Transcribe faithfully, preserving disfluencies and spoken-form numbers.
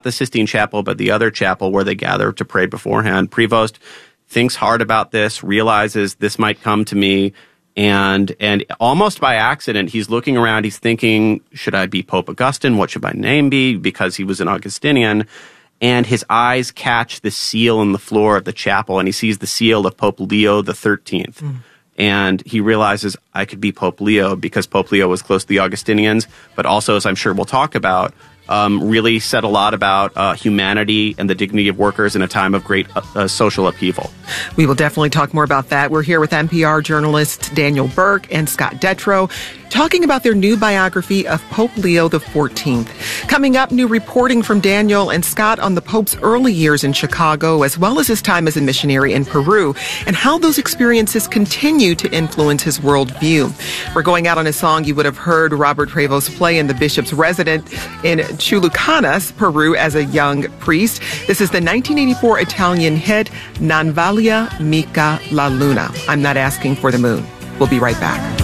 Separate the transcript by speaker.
Speaker 1: the Sistine Chapel, but the other chapel where they gather to pray beforehand. Prevost thinks hard about this, realizes this might come to me, and and almost by accident, he's looking around, he's thinking, should I be Pope Augustine? What should my name be? Because he was an Augustinian. And his eyes catch the seal in the floor of the chapel, and he sees the seal of Pope Leo the thirteenth. Mm. And he realizes, I could be Pope Leo, because Pope Leo was close to the Augustinians, but also, as I'm sure we'll talk about, Um, really said a lot about uh, humanity and the dignity of workers in a time of great uh, uh, social upheaval.
Speaker 2: We will definitely talk more about that. We're here with N P R journalists Daniel Burke and Scott Detrow, talking about their new biography of Pope Leo the fourteenth. Coming up, new reporting from Daniel and Scott on the Pope's early years in Chicago, as well as his time as a missionary in Peru, and how those experiences continue to influence his worldview. We're going out on a song you would have heard Robert Prevost play in the bishop's residence in Chulucanas, Peru, as a young priest. This is the nineteen eighty-four Italian hit, Non Valia Mica la Luna. I'm not asking for the moon. We'll be right back.